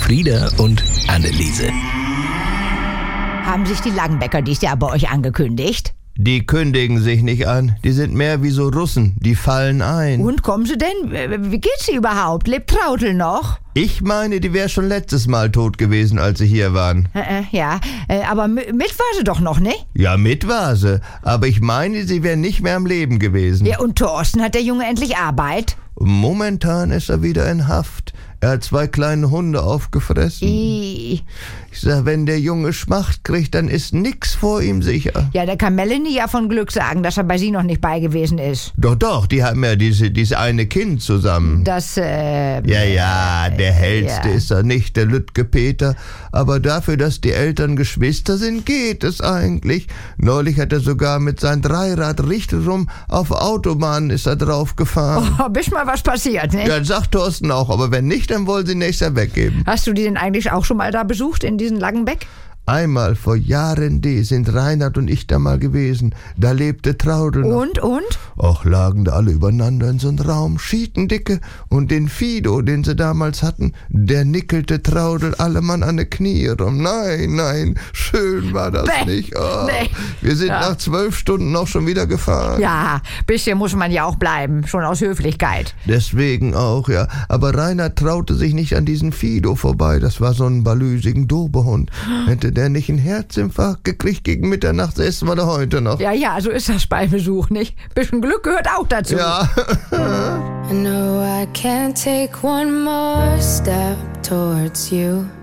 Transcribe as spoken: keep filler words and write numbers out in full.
Frieda und Anneliese. Haben sich die Langenbecker dies Jahr bei euch angekündigt? Die kündigen sich nicht an. Die sind mehr wie so Russen. Die fallen ein. Und kommen sie denn? Wie geht's sie überhaupt? Lebt Traudl noch? Ich meine, die wäre schon letztes Mal tot gewesen, als sie hier waren. Äh, äh, ja, äh, aber mit war sie doch noch, ne? Ja, mit war sie. Aber ich meine, sie wäre nicht mehr am Leben gewesen. Ja, und Thorsten, hat der Junge endlich Arbeit? Momentan ist er wieder in Haft. Er hat zwei kleine Hunde aufgefressen. I. Ich sag, wenn der Junge Schmacht kriegt, dann ist nix vor ihm sicher. Ja, der kann Melanie ja von Glück sagen, dass er bei sie noch nicht bei gewesen ist. Doch, doch, die haben ja diese, dieses eine Kind zusammen. Das, äh... Ja, ja, der hellste ja. ist er nicht, der Lütke Peter. Aber dafür, dass die Eltern Geschwister sind, geht es eigentlich. Neulich hat er sogar mit seinem Dreirad richtig rum auf Autobahnen ist er drauf gefahren. Oh, bist mal was passiert, ne? Ja, sagt Thorsten auch, aber wenn nicht, dann wollen sie nächstes Jahr weggeben. Hast du die denn eigentlich auch schon mal da besucht, in diesen Langenbeck? Einmal vor Jahren D sind Reinhard und ich da mal gewesen. Da lebte Traudl noch. Und, und? Och, lagen da alle übereinander in so einem Raum, schietendicke. Und den Fido, den sie damals hatten, der nickelte Traudl alle Mann an die Knie rum. Nein, nein, schön war das Bäh, nicht. Oh, nee. Wir sind Ja. nach zwölf Stunden noch schon wieder gefahren. Ja, bisschen muss man ja auch bleiben, schon aus Höflichkeit. Deswegen auch, ja. Aber Reinhard traute sich nicht an diesen Fido vorbei. Das war so ein balüsigen Dobehund. Hätte der nicht einen Herzinfarkt gekriegt gegen Mitternacht, essen wir da heute noch. Ja, ja, so ist das bei Besuch, nicht? Bisschen Glück gehört auch dazu. Ja. I know I can't take one more step towards you.